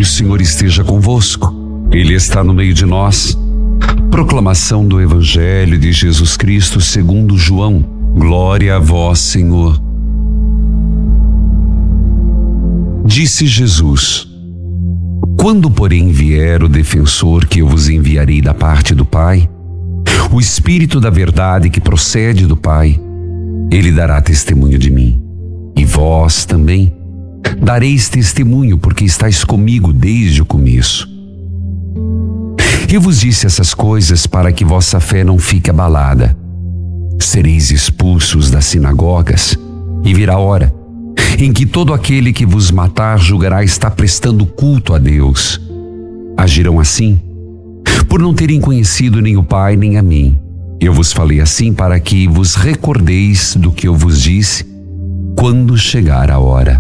O Senhor esteja convosco. Ele está no meio de nós. Proclamação do Evangelho de Jesus Cristo segundo João. Glória a vós, Senhor. Disse Jesus: quando, porém, vier o defensor que eu vos enviarei da parte do Pai, o Espírito da verdade que procede do Pai, ele dará testemunho de mim. E vós também dareis testemunho, porque estáis comigo desde o começo. Eu vos disse essas coisas para que vossa fé não fique abalada. Sereis expulsos das sinagogas, e virá a hora em que todo aquele que vos matar julgará estar prestando culto a Deus. Agirão assim, por não terem conhecido nem o Pai nem a mim. Eu vos falei assim para que vos recordeis do que eu vos disse quando chegar a hora.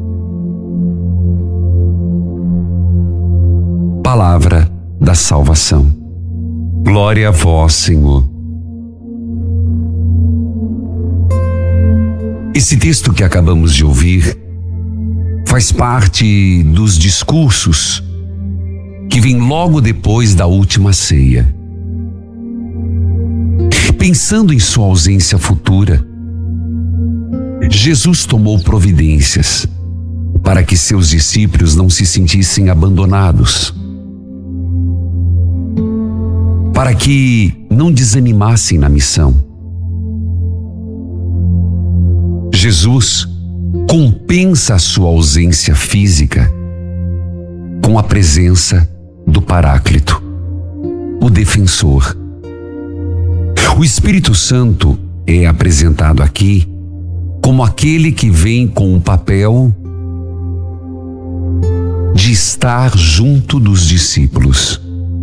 Palavra da salvação. Glória a vós, Senhor. Esse texto que acabamos de ouvir faz parte dos discursos que vêm logo depois da última ceia. Pensando em sua ausência futura, Jesus tomou providências para que seus discípulos não se sentissem abandonados, para que não desanimassem na missão. Jesus compensa a sua ausência física com a presença do Paráclito, o defensor. O Espírito Santo é apresentado aqui como aquele que vem com o papel de estar junto dos discípulos.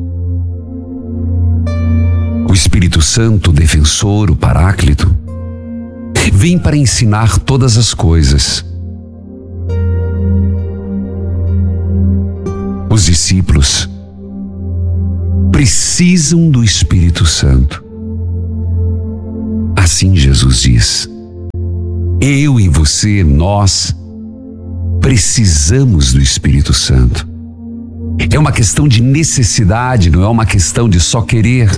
O Espírito Santo, o defensor, o Paráclito, vem para ensinar todas as coisas. Os discípulos precisam do Espírito Santo. Assim Jesus diz: eu e você, nós precisamos do Espírito Santo. É uma questão de necessidade, não é uma questão de só querer.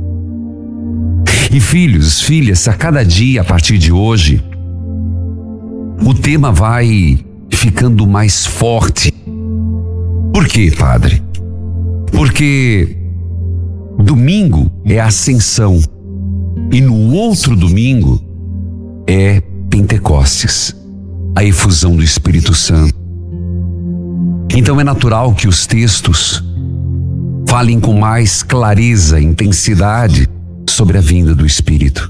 E filhos, filhas, a cada dia, a partir de hoje, o tema vai ficando mais forte. Por quê, Padre? Porque domingo é a Ascensão e no outro domingo é Pentecostes, a efusão do Espírito Santo. Então é natural que os textos falem com mais clareza, intensidade sobre a vinda do Espírito.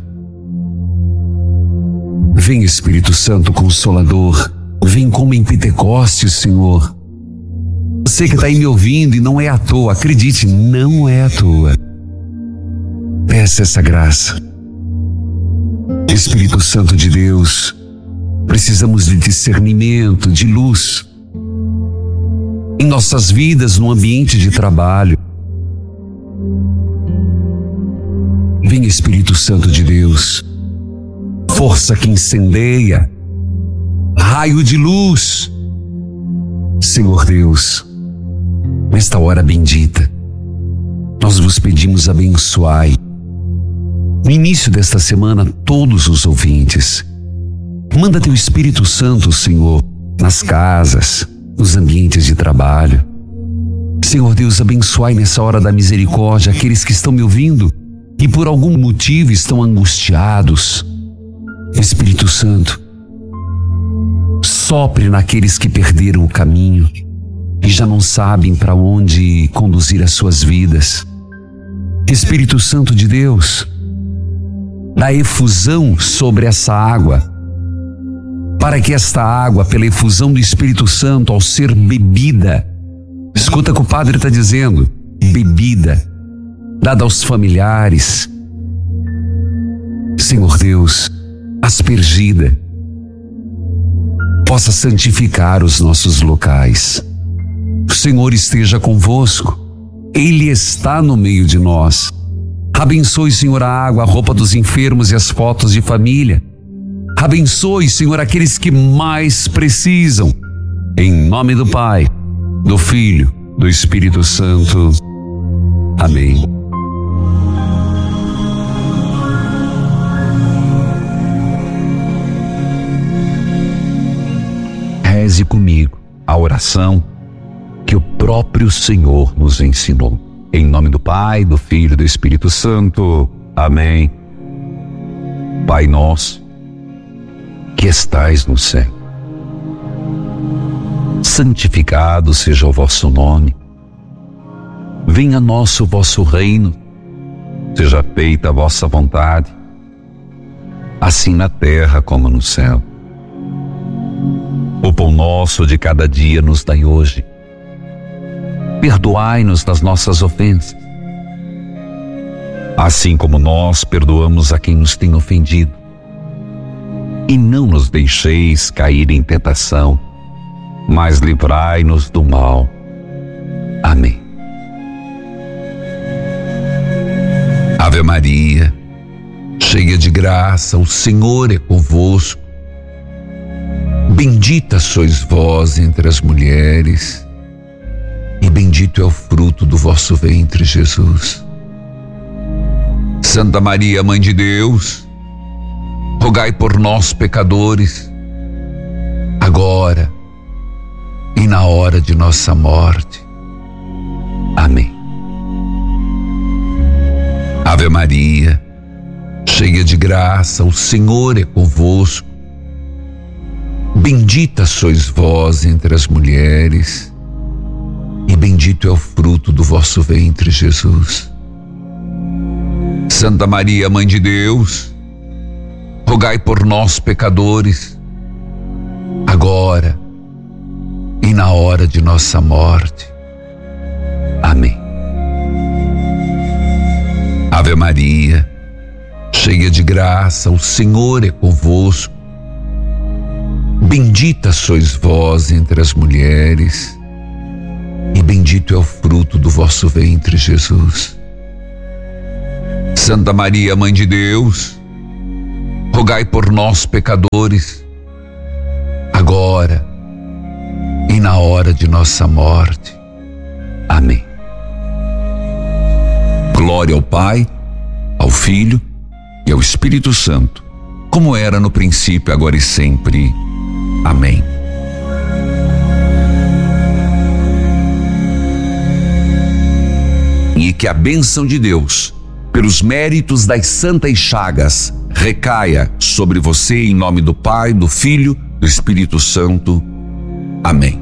Vem, Espírito Santo Consolador, vem como em Pentecostes, Senhor. Você que está aí me ouvindo, e não é à toa, acredite, não é à toa. Peça essa graça. Espírito Santo de Deus, precisamos de discernimento, de luz em nossas vidas, no ambiente de trabalho. Vem, Espírito Santo de Deus, força que incendeia, raio de luz. Senhor Deus, nesta hora bendita, nós vos pedimos, abençoai no início desta semana todos os ouvintes. Manda teu Espírito Santo, Senhor, nas casas, nos ambientes de trabalho. Senhor Deus, abençoai nessa hora da misericórdia aqueles que estão me ouvindo e por algum motivo estão angustiados. Espírito Santo, sopre naqueles que perderam o caminho e já não sabem para onde conduzir as suas vidas. Espírito Santo de Deus, dá efusão sobre essa água, para que esta água, pela efusão do Espírito Santo, ao ser bebida, escuta o que o Padre está dizendo, bebida, dada aos familiares, Senhor Deus, aspergida, possa santificar os nossos locais. O Senhor esteja convosco, Ele está no meio de nós. Abençoe, Senhor, a água, a roupa dos enfermos e as fotos de família. Abençoe, Senhor, aqueles que mais precisam. Em nome do Pai, do Filho, do Espírito Santo. Amém. Reze comigo a oração que o próprio Senhor nos ensinou. Em nome do Pai, do Filho e do Espírito Santo. Amém. Pai nosso, que estais no céu, santificado seja o vosso nome. Venha a nós o vosso reino, seja feita a vossa vontade, assim na terra como no céu. O pão nosso de cada dia nos dai hoje. Perdoai-nos das nossas ofensas, assim como nós perdoamos a quem nos tem ofendido. E não nos deixeis cair em tentação, mas livrai-nos do mal. Amém. Ave Maria, cheia de graça, o Senhor é convosco. Bendita sois vós entre as mulheres, e bendito é o fruto do vosso ventre, Jesus. Santa Maria, Mãe de Deus, rogai por nós, pecadores, agora e na hora de nossa morte. Amém. Ave Maria, cheia de graça, o Senhor é convosco. Bendita sois vós entre as mulheres, e bendito é o fruto do vosso ventre, Jesus. Santa Maria, Mãe de Deus, rogai por nós, pecadores, agora e na hora de nossa morte. Amém. Ave Maria, cheia de graça, o Senhor é convosco. Bendita sois vós entre as mulheres, e bendito é o fruto do vosso ventre, Jesus. Santa Maria, Mãe de Deus, rogai por nós, pecadores, agora e na hora de nossa morte. Amém. Glória ao Pai, ao Filho e ao Espírito Santo, como era no princípio, agora e sempre. Amém. E que a bênção de Deus, pelos méritos das santas chagas, recaia sobre você em nome do Pai, do Filho, do Espírito Santo. Amém.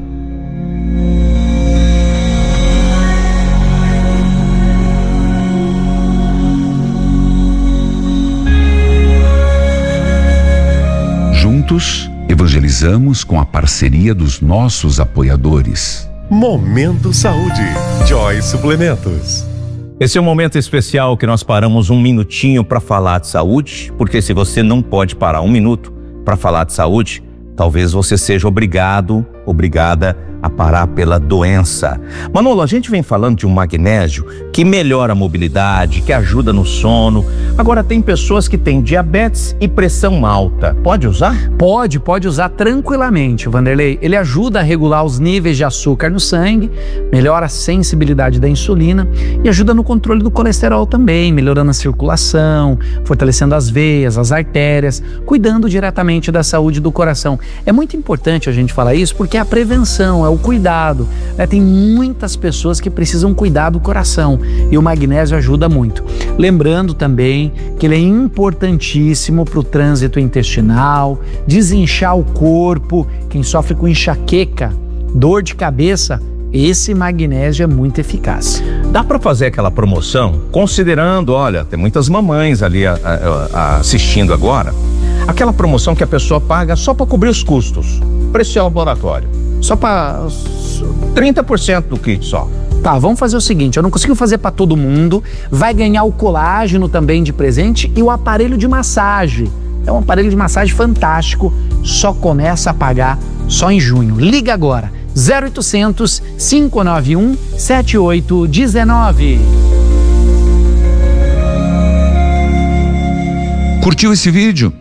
Juntos, evangelizamos com a parceria dos nossos apoiadores. Momento Saúde, Joy Suplementos. Esse é um momento especial que nós paramos um minutinho para falar de saúde, porque se você não pode parar um minuto para falar de saúde, talvez você seja obrigada a parar pela doença. Manolo, a gente vem falando de um magnésio que melhora a mobilidade, que ajuda no sono. Agora tem pessoas que têm diabetes e pressão alta. Pode usar? Pode usar tranquilamente, Vanderlei. Ele ajuda a regular os níveis de açúcar no sangue, melhora a sensibilidade da insulina e ajuda no controle do colesterol também, melhorando a circulação, fortalecendo as veias, as artérias, cuidando diretamente da saúde do coração. É muito importante a gente falar isso porque é a prevenção, é o cuidado. Tem muitas pessoas que precisam cuidar do coração e o magnésio ajuda muito. Lembrando também que ele é importantíssimo para o trânsito intestinal, desinchar o corpo, quem sofre com enxaqueca, dor de cabeça, esse magnésio é muito eficaz. Dá para fazer aquela promoção, considerando, olha, tem muitas mamães ali assistindo agora, aquela promoção que a pessoa paga só para cobrir os custos, preço de laboratório, só para 30% do kit só. Tá, vamos fazer o seguinte, eu não consigo fazer para todo mundo, vai ganhar o colágeno também de presente e o aparelho de massagem. É um aparelho de massagem fantástico, só começa a pagar só em junho. Liga agora, 0800 591 7819. Curtiu esse vídeo?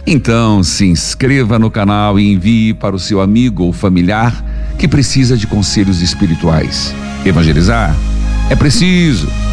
Então se inscreva no canal e envie para o seu amigo ou familiar que precisa de conselhos espirituais. Evangelizar é preciso.